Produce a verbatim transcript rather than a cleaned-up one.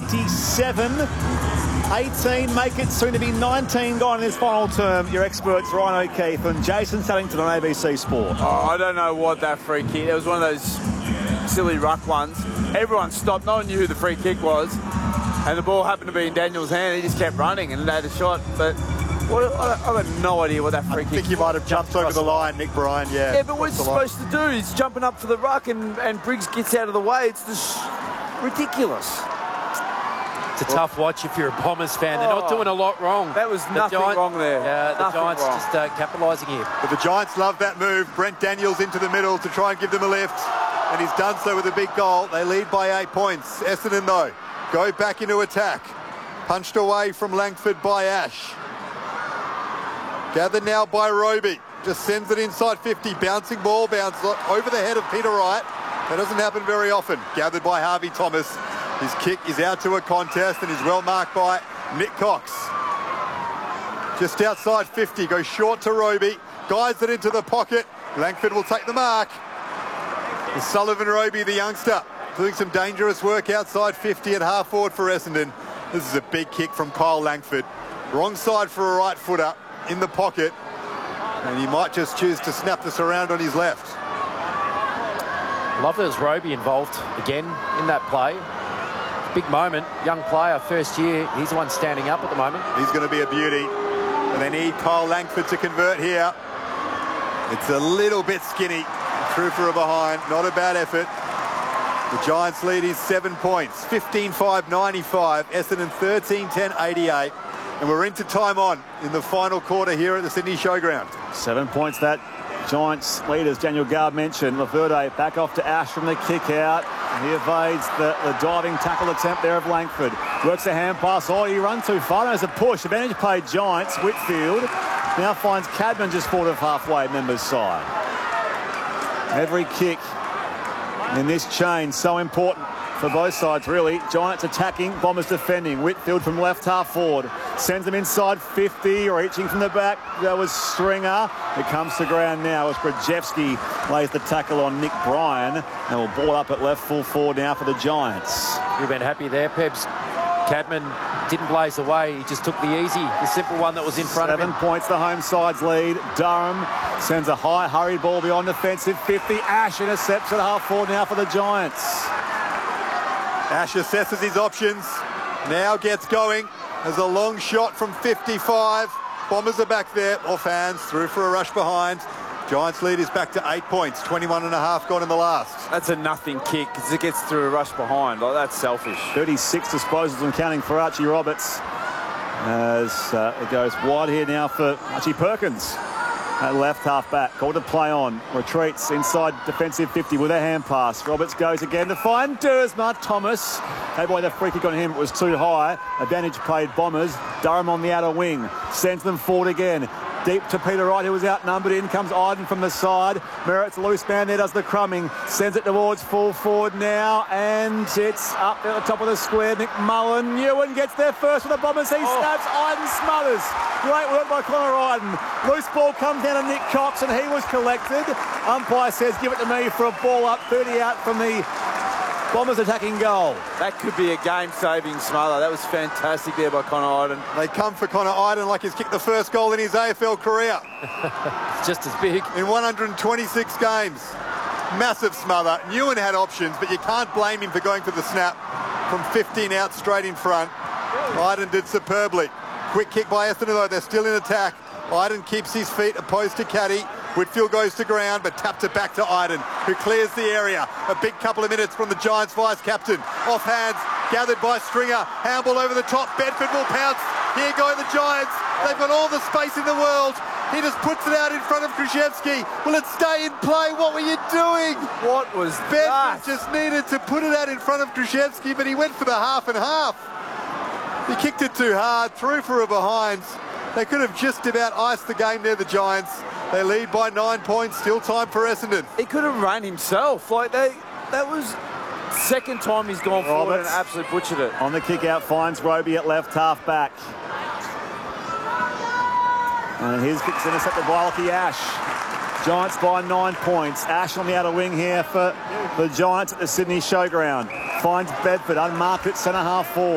twenty-seven. eighteen make it, soon to be nineteen gone in this final term. Your experts, Ryan O'Keefe and Jason Saddington on A B C Sport. Oh, I don't know what that free kick. It was one of those silly ruck ones. Everyone stopped. No one knew who the free kick was. And the ball happened to be in Daniel's hand. He just kept running and had a shot. But what, I have no idea what that free I kick I think you might have jumped over the line, Nick Bryan, yeah. Yeah, but what's he supposed to do? He's jumping up for the ruck and, and Briggs gets out of the way. It's just ridiculous. It's a tough watch if you're a Bombers fan. They're not doing a lot wrong. That was The nothing Giant- wrong there. Yeah, the Nothing Giants wrong. just uh, capitalising here. But the Giants love that move. Brent Daniels into the middle to try and give them a lift. And he's done so with a big goal. They lead by eight points. Essendon, though, go back into attack. Punched away from Langford by Ash. Gathered now by Roby. Just sends it inside fifty. Bouncing ball, bounce over the head of Peter Wright. That doesn't happen very often. Gathered by Harvey Thomas. His kick is out to a contest and is well marked by Nick Cox. Just outside fifty. Goes short to Roby. Guides it into the pocket. Langford will take the mark. It's Sullivan Roby, the youngster, doing some dangerous work outside fifty at half forward for Essendon. This is a big kick from Kyle Langford. Wrong side for a right footer in the pocket. And he might just choose to snap this around on his left. Love there's Roby involved again in that play. Big moment, young player, first year. He's the one standing up at the moment. He's going to be a beauty. And they need Kyle Langford to convert here. It's a little bit skinny. Trooper behind, not a bad effort. The Giants lead is seven points, fifteen five ninety-five. Essendon thirteen ten eighty-eight. And we're into time on in the final quarter here at the Sydney Showground. Seven points that Giants leaders, Daniel Gard mentioned. Laverde back off to Ash from the kick out. He evades the, the diving tackle attempt there of Langford. Works a hand pass. Oh, he runs too far. There's a push. Advantage played Giants. Whitfield now finds Cadman just forward of halfway members' side. Every kick in this chain so important for both sides, really. Giants attacking, Bombers defending. Whitfield from left half forward. Sends them inside fifty, reaching from the back. That was Stringer. It comes to ground now as Grajewski lays the tackle on Nick Bryan. And will ball up at left full forward now for the Giants. You've been happy there, Pebs. Cadman didn't blaze away. He just took the easy, the simple one that was in front Seven of him. points, the home side's lead. Durham sends a high, hurried ball beyond defensive fifty. Ash intercepts at half forward now for the Giants. Ash assesses his options. Now gets going. There's a long shot from fifty-five. Bombers are back there. Off hands. Through for a rush behind. Giants lead is back to eight points. twenty-one and a half gone in the last. That's a nothing kick because it gets through a rush behind. Like, that's selfish. thirty-six disposals and counting for Archie Roberts. As uh, it goes wide here now for Archie Perkins. At left half back, called to play on, retreats inside defensive fifty with a hand pass. Roberts goes again to find Dersma. Thomas, hey boy, the free kick on him was too high. Advantage played Bombers. Durham on the outer wing, sends them forward again. Deep to Peter Wright, who was outnumbered. In comes Iden from the side. Merritt's a loose man there, does the crumbing. Sends it towards full forward now, and it's up at the top of the square. McMullen, Ewan gets there first for the Bombers. He Oh. snaps, Iden smothers. Great work by Connor Iden. Loose ball comes down to Nick Cox, and he was collected. Umpire says, give it to me for a ball up, thirty out from the Bombers attacking goal. That could be a game-saving smother. That was fantastic there by Connor Iden. They come for Connor Iden like he's kicked the first goal in his A F L career. It's just as big. In one hundred twenty-six games. Massive smother. Newen had options, but you can't blame him for going for the snap from fifteen out straight in front. Iden did superbly. Quick kick by Essendon, though. They're still in attack. Iden keeps his feet opposed to Caddy. Whitfield goes to ground, but taps it back to Iden, who clears the area. A big couple of minutes from the Giants vice-captain. Off hands, gathered by Stringer. Handball over the top. Bedford will pounce. Here go the Giants. They've got all the space in the world. He just puts it out in front of Krzyzewski. Will it stay in play? What were you doing? What was Bedford that? just needed to put it out in front of Krzyzewski, but he went for the half and half. He kicked it too hard, through for a behind. They could have just about iced the game there, the Giants. They lead by nine points, still time for Essendon. He could have run himself. Like, they, that was second time he's gone forward and absolutely butchered it. On the kick out, finds Roby at left half back. And his kick's intercepted by Lachie Ash. Giants by nine points. Ash on the outer wing here for the Giants at the Sydney Showground. Finds Bedford, unmarked at centre half forward.